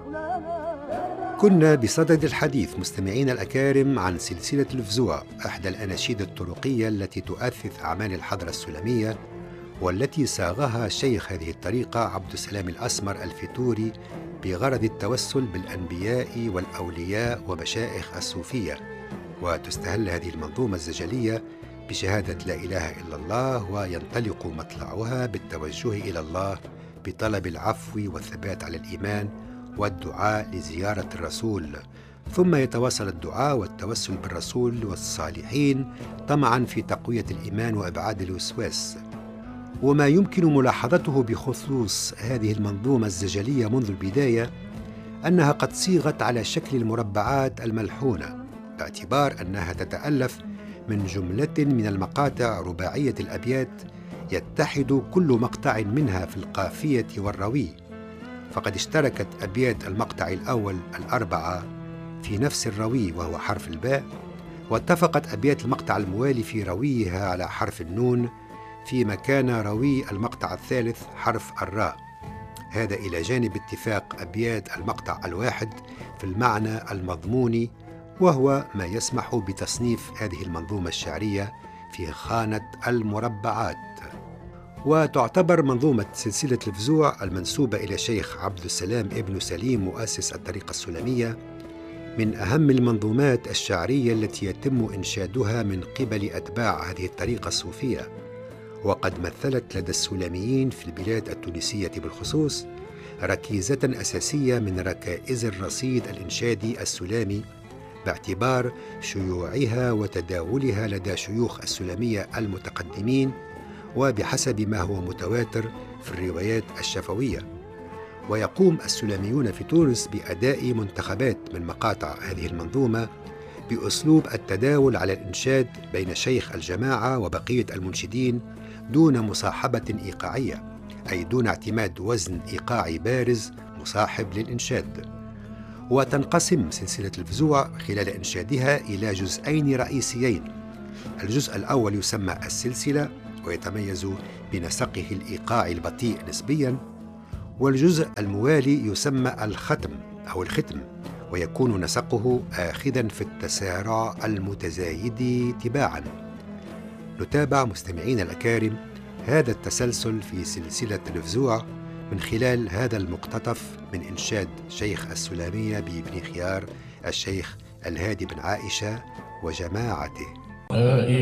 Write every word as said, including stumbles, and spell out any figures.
كنا بصدد الحديث مستمعين الأكارم عن سلسلة الفزوع، إحدى الأناشيد الطرقية التي تؤثث أعمال الحضرة السلمية، والتي صاغها شيخ هذه الطريقة عبد السلام الأسمر الفتوري بغرض التوسل بالأنبياء والأولياء ومشائخ الصوفية. وتستهل هذه المنظومة الزجلية بشهادة لا إله إلا الله، وينطلق مطلعها بالتوجه إلى الله بطلب العفو والثبات على الإيمان والدعاء لزيارة الرسول، ثم يتواصل الدعاء والتوسل بالرسول والصالحين طمعا في تقوية الإيمان وإبعاد الوسواس. وما يمكن ملاحظته بخصوص هذه المنظومة الزجلية منذ البداية أنها قد صيغت على شكل المربعات الملحونة، باعتبار أنها تتألف من جملة من المقاطع رباعية الأبيات يتحد كل مقطع منها في القافية والروي. فقد اشتركت أبيات المقطع الأول الأربعة في نفس الروي وهو حرف الباء، واتفقت أبيات المقطع الموالي في رويها على حرف النون، فيما كان روي المقطع الثالث حرف الراء، هذا إلى جانب اتفاق أبيات المقطع الواحد في المعنى المضموني، وهو ما يسمح بتصنيف هذه المنظومة الشعرية في خانة المربعات. وتعتبر منظومة سلسلة الفزوع المنسوبة إلى شيخ عبد السلام ابن سليم مؤسس الطريقة السلمية من أهم المنظومات الشعرية التي يتم إنشادها من قبل أتباع هذه الطريقة الصوفية، وقد مثلت لدى السلميين في البلاد التونسية بالخصوص ركيزة أساسية من ركائز الرصيد الإنشادي السلامي، باعتبار شيوعها وتداولها لدى شيوخ السلمية المتقدمين، وبحسب ما هو متواتر في الروايات الشفوية. ويقوم السلميون في تونس بأداء منتخبات من مقاطع هذه المنظومة بأسلوب التداول على الإنشاد بين شيخ الجماعة وبقية المنشدين دون مصاحبة إيقاعية، أي دون اعتماد وزن إيقاعي بارز مصاحب للإنشاد. وتنقسم سلسلة الفزوع خلال إنشادها إلى جزئين رئيسيين: الجزء الأول يسمى السلسلة ويتميز بنسقه الإيقاعي البطيء نسبيا، والجزء الموالي يسمى الختم أو الختم، ويكون نسقه آخذا في التسارع المتزايد تباعا. نتابع مستمعين الأكارم هذا التسلسل في سلسلة الفزوع من خلال هذا المقتطف من إنشاد شيخ السلامية بابن خيار الشيخ الهادي بن عائشة وجماعته.